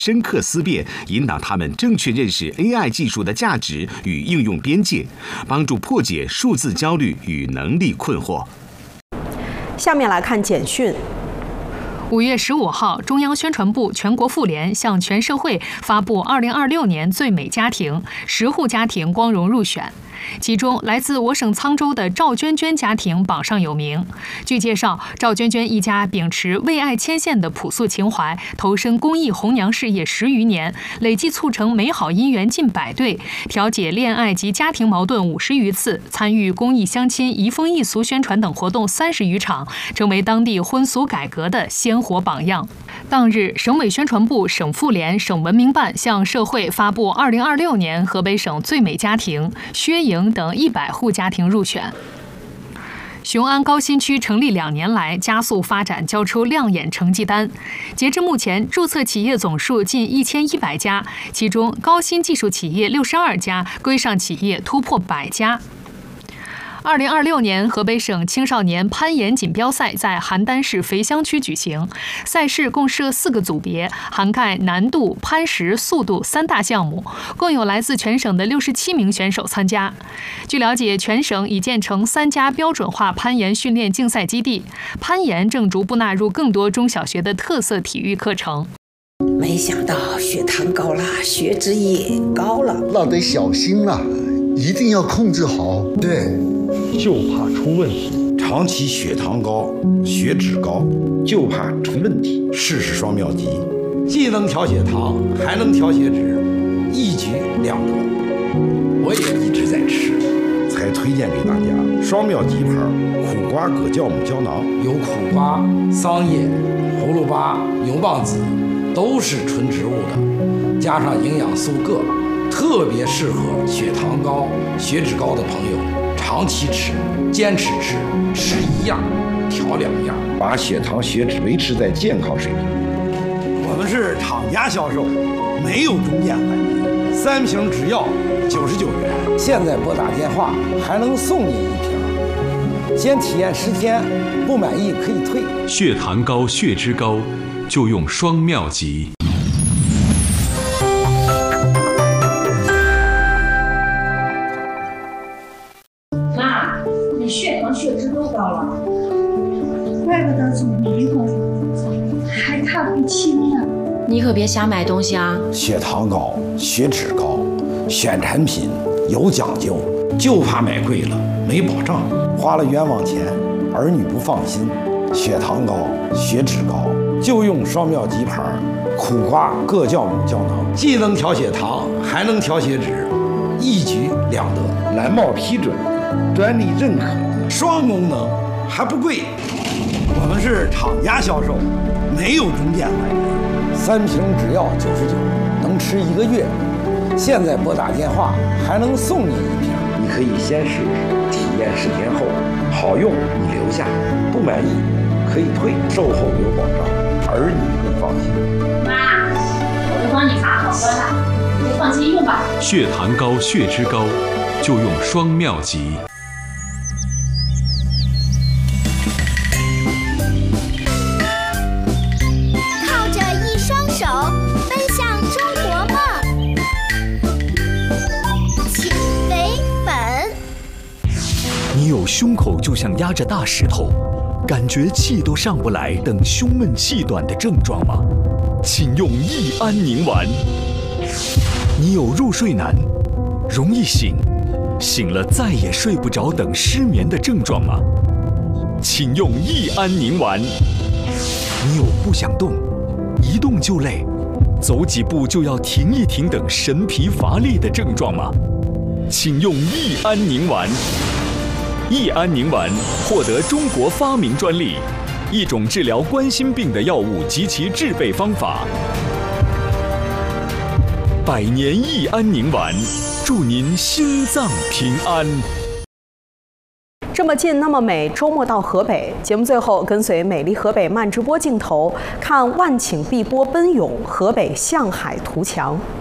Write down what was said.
深刻思辨，引导他们正确认识 AI 技术的价值与应用边界，帮助破解数字焦虑与能力困惑。 下面来看简讯。 5月15号，中央宣传部、全国妇联向全社会发布2026年最美家庭，10户家庭光荣入选。其中，来自我省沧州的赵娟娟家庭榜上有名。据介绍，赵娟娟一家秉持为爱牵线的朴素情怀，投身公益红娘事业10余年，累计促成美好姻缘近100对，调解恋爱及家庭矛盾50余次，参与公益相亲、移风易俗宣传等活动30余场，成为当地婚俗改革的鲜活榜样。当日，省委宣传部、省妇联、省文明办向社会发布2026年河北省最美家庭，薛莹等100户家庭入选。雄安高新区成立2年来，加速发展，交出亮眼成绩单。截至目前，注册企业总数近1100家，其中高新技术企业62家，规上企业突破100家。2026年河北省青少年攀岩锦标赛在邯郸市肥乡区举行，赛事共设4个组别，涵盖难度、攀石、速度3大项目，共有来自全省的67名选手参加。据了解，全省已建成3家标准化攀岩训练竞赛基地，攀岩正逐步纳入更多中小学的特色体育课程。 没想到血糖高了，血脂也高了， 那得小心了，一定要控制好。 对，就怕出问题。长期血糖高、血脂高，就怕出问题。试试双妙极，既能调血糖，还能调血脂，一举两得。我也一直在吃，才推荐给大家双妙极牌苦瓜葛酵母胶囊，有苦瓜、桑叶、葫芦巴、牛蒡子，都是纯植物的，加上营养素铬，特别适合血糖高、血脂高的朋友长期吃，坚持吃，吃1样调2样，把血糖血脂维持在健康水平。我们是厂家销售，没有中间环节，3瓶只要99元，现在拨打电话还能送你1瓶，先体验10天，不满意可以退。 血糖高、血脂高，就用双妙极。 妈，你血糖血脂都高了， 怪不得总迷糊，还看不清呢。 你可别瞎买东西啊！ 血糖高、血脂高，选产品有讲究，就怕买贵了没保障，花了冤枉钱，儿女不放心。血糖高、血脂高，就用双妙极牌苦瓜葛酵母胶囊，既能调血糖，还能调血脂，一举两得。蓝帽批准，专利认可，双功能还不贵。我们是厂家销售，没有中间环节，3瓶只要99，能吃1个月。现在拨打电话还能送你1瓶，你可以先试试，体验10天后好用你留下，不满意可以退，售后有保障，儿女更放心。 妈，我都帮你码好关了，你就放心用吧。 血糖高、血脂高，就用双妙极。 靠着一双手奔向中国梦，请为本。 你有胸口就像压着大石头，感觉气都上不来等胸闷气短的症状吗？请用益安宁丸。你有入睡难、容易醒、醒了再也睡不着等失眠的症状吗？请用益安宁丸。你有不想动、一动就累、走几步就要停一停等神疲乏力的症状吗？请用益安宁丸。益安宁丸获得中国发明专利，一种治疗冠心病的药物及其制备方法。100年益安宁丸，祝您心脏平安。 这么近那么美，周末到河北。节目最后，跟随美丽河北慢直播镜头，看万顷碧波奔涌，河北向海图强。